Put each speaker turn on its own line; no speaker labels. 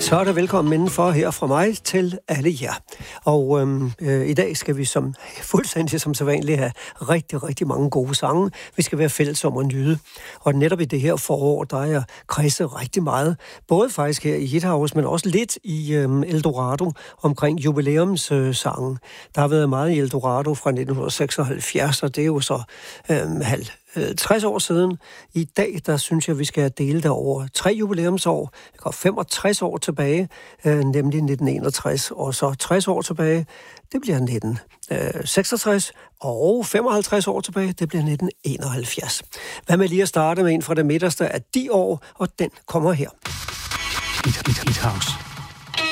Så er der velkommen indenfor her fra mig til alle jer. Og i dag skal vi fuldstændig som sædvanligt have rigtig, rigtig mange gode sange. Vi skal være fælles om at nyde. Og netop i det her forår, der er jeg kredset rigtig meget. Både faktisk her i Hithouse, men også lidt i Eldorado omkring jubilæumssangen. Der har været meget i Eldorado fra 1976, og det er jo så 60 år siden. I dag, der synes jeg, vi skal dele det over 3 jubilæumsår. Det går 65 år tilbage, nemlig 1961, og så 60 år tilbage, det bliver 1966, og 55 år tilbage, det bliver 1971. Hvad med lige at starte med en fra det midterste af de år, og den kommer her.
Hithouse.